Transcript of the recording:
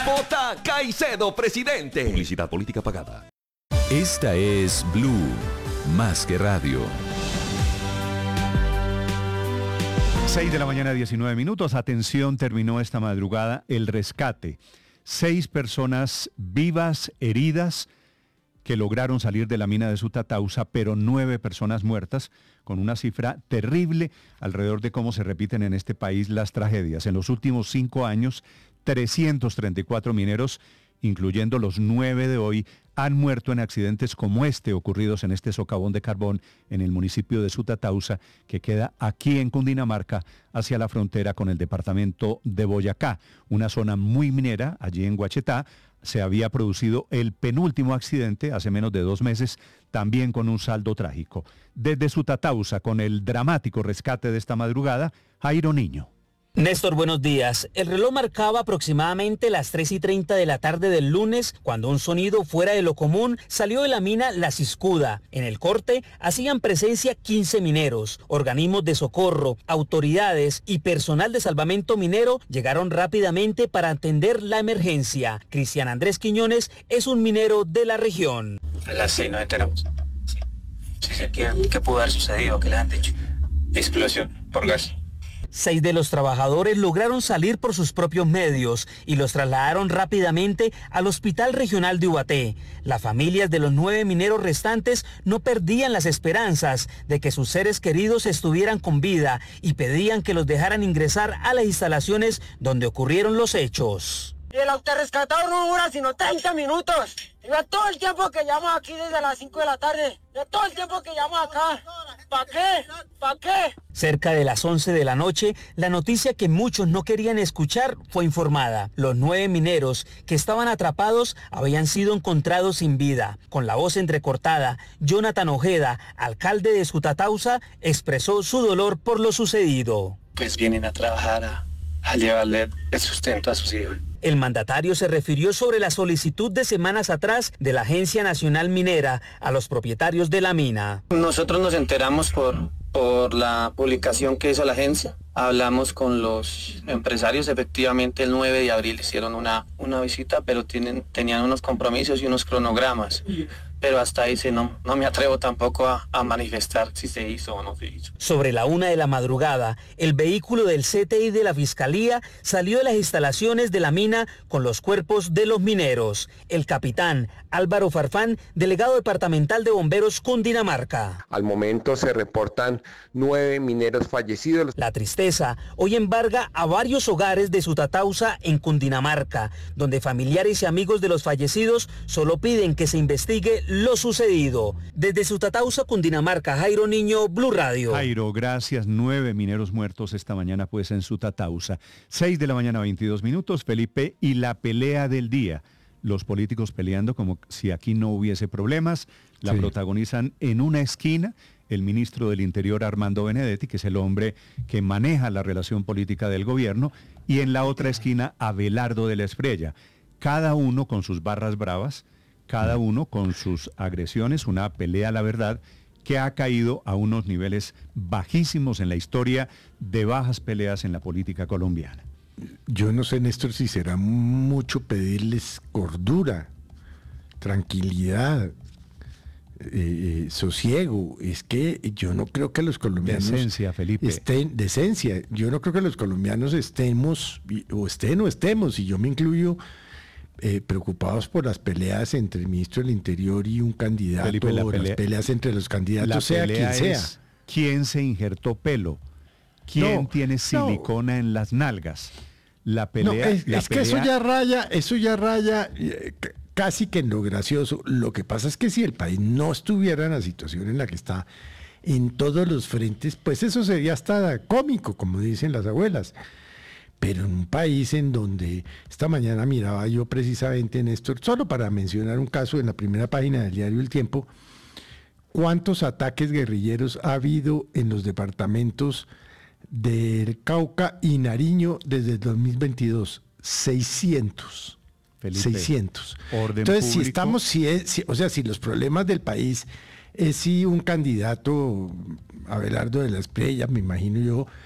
Vota Caicedo presidente. Publicidad política pagada. Esta es Blue, más que radio. 6:19 a.m. Atención, terminó esta madrugada el rescate. 6 personas vivas, heridas, que lograron salir de la mina de Sutatausa, pero 9 personas muertas, con una cifra terrible alrededor de cómo se repiten en este país las tragedias. En los últimos 5 años, 334 mineros, incluyendo los 9 de hoy, han muerto en accidentes como este ocurridos en este socavón de carbón en el municipio de Sutatausa, que queda aquí en Cundinamarca, hacia la frontera con el departamento de Boyacá, una zona muy minera. Allí en Guachetá se había producido el penúltimo accidente hace menos de 2 meses, también con un saldo trágico. Desde Sutatausa, con el dramático rescate de esta madrugada, Jairo Niño. Néstor, buenos días. El reloj marcaba aproximadamente las 3:30 de la tarde del lunes cuando un sonido fuera de lo común salió de la mina La Ciscuda. En el corte hacían presencia 15 mineros. Organismos de socorro, autoridades y personal de salvamento minero llegaron rápidamente para atender la emergencia. Cristian Andrés Quiñones es un minero de la región. A las 6 nos enteramos. Sí. ¿Qué pudo haber sucedido? ¿Qué les han dicho? Explosión por gas. 6 de los trabajadores lograron salir por sus propios medios y los trasladaron rápidamente al Hospital Regional de Ubaté. Las familias de los 9 mineros restantes no perdían las esperanzas de que sus seres queridos estuvieran con vida y pedían que los dejaran ingresar a las instalaciones donde ocurrieron los hechos. Y el autorescatador no dura sino 30 minutos. Ya todo el tiempo que llamo aquí desde las 5 de la tarde. Ya todo el tiempo que llamo acá. ¿Para qué? ¿Para qué? Cerca de las 11 de la noche, la noticia que muchos no querían escuchar fue informada. Los 9 mineros que estaban atrapados habían sido encontrados sin vida. Con la voz entrecortada, Jonathan Ojeda, alcalde de Sutatausa, expresó su dolor por lo sucedido. Pues vienen a trabajar a llevarle el sustento a sus hijos. El mandatario se refirió sobre la solicitud de semanas atrás de la Agencia Nacional Minera a los propietarios de la mina. Nosotros nos enteramos por la publicación que hizo la agencia. Hablamos con los empresarios, efectivamente el 9 de abril hicieron una visita, pero tenían unos compromisos y unos cronogramas. Pero hasta ahí no me atrevo tampoco a manifestar si se hizo o no se hizo. Sobre la 1 de la madrugada, el vehículo del CTI de la Fiscalía salió de las instalaciones de la mina con los cuerpos de los mineros. El capitán Álvaro Farfán, delegado departamental de bomberos Cundinamarca. Al momento se reportan 9 mineros fallecidos. La tristeza hoy embarga a varios hogares de Sutatausa en Cundinamarca, donde familiares y amigos de los fallecidos solo piden que se investigue lo sucedido. Desde Sutatausa, Cundinamarca, Jairo Niño, Blue Radio. Jairo, gracias. 9 mineros muertos esta mañana pues en Sutatausa. 6:22 a.m, Felipe, y la pelea del día. Los políticos peleando como si aquí no hubiese problemas. La protagonizan en una esquina el ministro del Interior, Armando Benedetti, que es el hombre que maneja la relación política del gobierno, y en la otra esquina Abelardo de la Espriella. Cada uno con sus barras bravas, cada uno con sus agresiones, una pelea, la verdad, que ha caído a unos niveles bajísimos en la historia de bajas peleas en la política colombiana. Yo no sé, Néstor, si será mucho pedirles cordura, tranquilidad, sosiego. Es que yo no creo que los colombianos... Decencia, Felipe. Decencia. Yo no creo que los colombianos estemos, o estemos, y yo me incluyo, preocupados por las peleas entre el ministro del Interior y un candidato, Felipe, las peleas entre los candidatos, sea quien sea. ¿Quién se injertó pelo? ¿Quién tiene silicona en las nalgas? La pelea... Que eso ya raya casi que en lo gracioso. Lo que pasa es que si el país no estuviera en la situación en la que está, en todos los frentes, pues eso sería hasta cómico, como dicen las abuelas. Pero en un país en donde esta mañana miraba yo precisamente, Néstor, solo para mencionar un caso en la primera página del diario El Tiempo, ¿cuántos ataques guerrilleros ha habido en los departamentos del Cauca y Nariño desde el 2022? 600. Felipe, 600. Entonces, público. Si los problemas del país es si un candidato, Abelardo de la Espriella, me imagino yo,